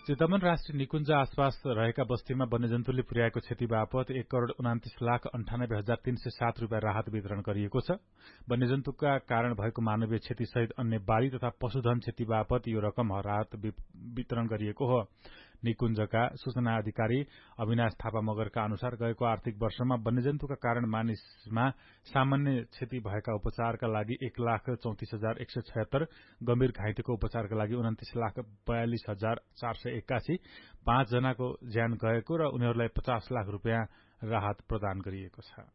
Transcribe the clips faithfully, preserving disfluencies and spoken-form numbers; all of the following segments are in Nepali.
चितवन राष्ट्रिय निकुञ्ज आसपास रहेका बस्तीमा वन्यजन्तुले पुर्याएको क्षति बापत एक करोड़ उनातिस लाख अन्ठानब्बे हजार तीन सय सात रूपियाँ राहत वितरण गरिएको छ। वन्यजन्तुका कारण भएको मानवीय क्षति सहित अन्य बाली तथा पशुधन क्षति बापत यो रकम राहत वितरण गरिएको हो। निकुञ्जका सूचना अधिकारी अविनाश थापा मगरका अनुसार गएको आर्थिक वर्षमा वन्यजन्तुका कारण मानिसमा सामान्य क्षति भएका उपचारका लागि एक लाख चौतिस हजार एक सय छयत्तर, गम्भीर घाइतेको उपचारका लागि उन्तिस लाख बयालिस हजार चार सय एक्कासी, पाँच जनाको ज्यान गएको र उनीहरूलाई पचास लाख रूपियाँ राहत प्रदान गरिएको छ।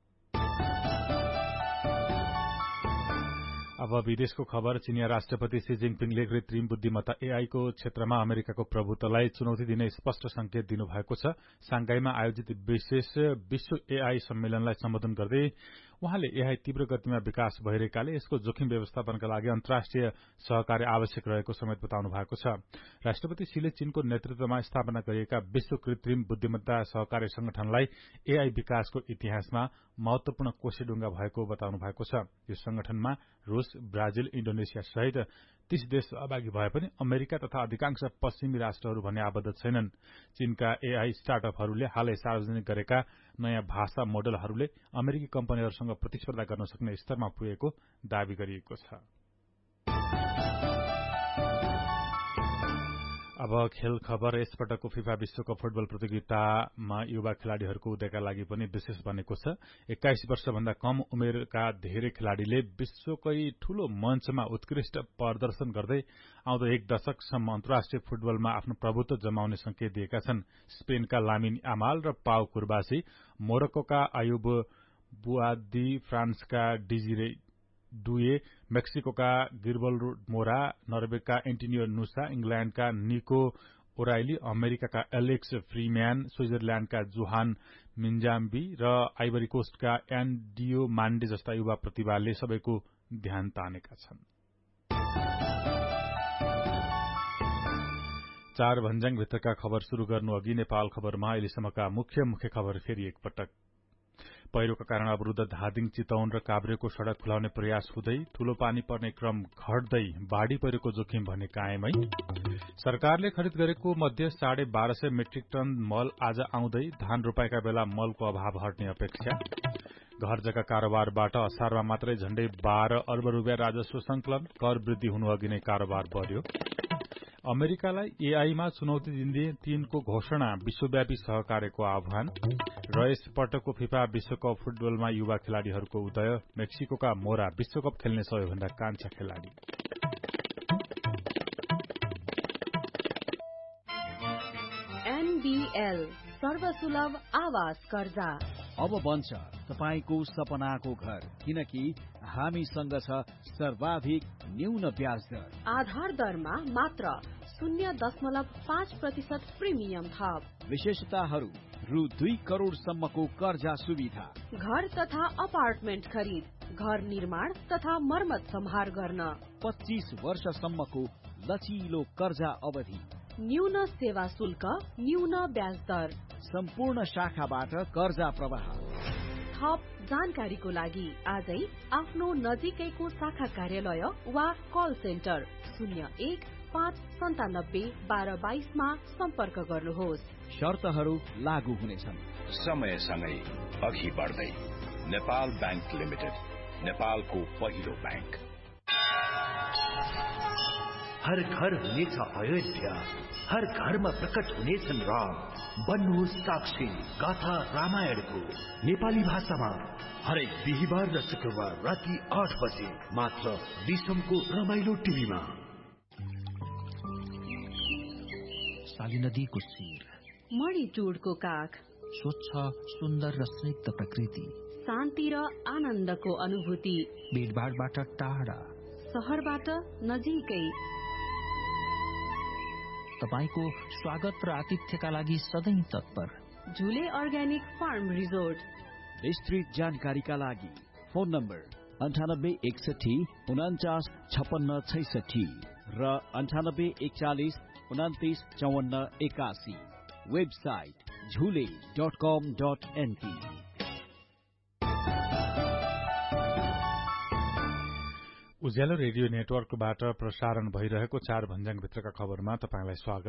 अब विदेशको खबर। चीनिया राष्ट्रपति शी जिङपिङले कृत्रिम बुद्धिमत्ता एआई को क्षेत्रमा अमेरिकाको प्रभुत्वलाई चुनौती दिने स्पष्ट संकेत दिनुभएको छ। सांघाईमा आयोजित विशेष विश्व एआई सम्मेलनलाई सम्बोधन गर्दै उहाँले एआई तीव्र गतिमा विकास भइरहेकाले यसको जोखिम व्यवस्थापनका लागि अन्तर्राष्ट्रिय सहकार्य आवश्यक रहेको समेत बताउनु भएको छ। राष्ट्रपति शीले चीनको नेतृत्वमा स्थापना गरिएका विश्व कृत्रिम बुद्धिमत्ता सहकार्य संगठनलाई एआई विकासको इतिहासमा महत्वपूर्ण कोसेढुङ्गा भएको बताउनु भएको छ। यो संगठनमा रूस, ब्राजिल, इण्डोनेसिया सहित तीस देश सहभागी भए पनि अमेरिका तथा अधिकांश पश्चिमी राष्ट्रहरू भने आबद्ध छैनन्। चीनका एआई स्टार्टअपहरूले हालै सार्वजनिक गरेका नयाँ भाषा मोडलहरूले अमेरिकी कम्पनीहरूसँग प्रतिस्पर्धा गर्न सक्ने स्तरमा पुगेको दावी गरिएको छ। अब खेल खबर। यसपटकको फिफा विश्वकप फुटबल प्रतियोगितामा युवा खेलाड़ीहरूको उदयका लागि पनि विशेष बनेको छ। एक्काइस वर्षभन्दा कम उमेरका धेरै खेलाड़ीले विश्वकै ठूलो मञ्चमा उत्कृष्ट प्रदर्शन गर्दै आउँदो एक दशकसम्म अन्तर्राष्ट्रिय फुटबलमा आफ्नो प्रभुत्व जमाउने संकेत दिएका छन्। स्पेनका लामिन यामाल र पाउ कुर्बासी, मोरक्कोका आयुब बुआदी, फ्रान्सका डिजिरे डुए, मेक्सिकोका गिर्बल मोरा, नर्वेका एन्टिनियो नुसा, इंग्ल्याण्डका निको ओराइली, अमेरिकाका एलेक्स फ्रीम्यान, स्विजरल्याण्डका जोहान मिन्जाम्बी र आइभरी कोस्टका एन्डियो मान्डे जस्ता युवा प्रतिभाले सबैको ध्यान तानेका छन्। चार भन्ज्याङ भित्रका खबर शुरू गर्नु अघि नेपाल खबरमा अहिलेसम्मका मुख्य मुख्य खबर फेरि एकपटक। पहिरोका कारण अवरूद्ध धादिङ, चितवन र काभ्रेको सड़क खुलाउने प्रयास हुँदै ठूलो पानी पर्ने क्रम घट्दै बाढ़ी पहिरोको जोखिम भने कायमै। सरकारले खरिद गरेको मध्ये साढे बाह्र सय मेट्रिक टन मल आज आउँदै धान रोपाईका बेला मलको अभाव हट्ने अपेक्षा। घर जग्गा कारोबारबाट असारमा मात्रै झण्डै बाह्र अर्ब रूपियाँ राजस्व संकलन, कर वृद्धि हुनु अघि नै कारोबार बढ्यो। अमेरिकालाई एआईमा चुनौती दिँदै चीनको घोषणा, विश्वव्यापी सहकार्यको आह्वान र यसपटकको फिफा विश्वकप फुटबलमा युवा खेलाड़ीहरूको उदय। मेक्सिकोका मोरा विश्वकप खेल्ने सबैभन्दा कान्छा खेलाड़ी। एनबीएल सर्वसुलभ आवास कर्जा अब बन्छ तपाईको सपनाको घर, किनकि हामीसँग छ सर्वाधिक न्यून ब्याज दर। आधार दरमा मात्र शून्य दशमलव पाँच प्रतिशत प्रिमियम थप। विशेषताहरू रु दुई करोड़ सम्मको कर्जा सुविधा। घर तथा अपार्टमेन्ट खरिद, घर निर्माण तथा मर्मत सम्हार गर्न। पच्चीस वर्षसम्मको लचिलो कर्जा अवधि। न्यून सेवा शुल्क, न्यून ब्याज दर। सम्पूर्ण शाखाबाट कर्जा प्रवाह। थप जानकारीको लागि आजै आफ्नो नजिकैको शाखा कार्यालय वा कल सेन्टर शून्य एक पाँच सन्तानब्बे बाह्र बाइसमा सम्पर्क गर्नुहोस्। शर्तहरू लागू हुनेछन्। समयसँगै अघि बढ्दै नेपाल बैंक लिमिटेड, नेपालको पहिलो बैंक। हर घर हुनेछ अयोध्या, हर घरमा प्रकट हुनेछन् राम। बन्नुहोस् साक्षी गाथा रामायणको नेपाली भाषामा हरेक बिहिबार र शुक्रबार राति आठ बजे मात्र दिसमको रमाइलो टिभीमा। साली नदीको शिर, मणिटुडको काख, स्वच्छ सुन्दर र स्निग्ध प्रकृति, शान्ति र आनन्दको अनुभूति, भीडभाडबाट टाढा, शहरबाट नजिकै। तपाईको स्वागत र आतिथ्यका लागि सधैं तत्पर झुले अर्ग्यानिक फार्म रिजोर्ट। विस्तृत जानकारीका लागि फोन नम्बर अन्ठानब्बे एकसठी उनाचास छपन्न छैसठी र अन्ठानब्बे एकचालिस उनातिस चौवन्न एकासी। वेबसाइट झुले डट कम डट एनपी। उज्यालो रेडियो नेटवर्कबाट प्रसारण भइरहेको चार भन्ज्याङ भित्रका खबरमा तपाईंलाई स्वागत।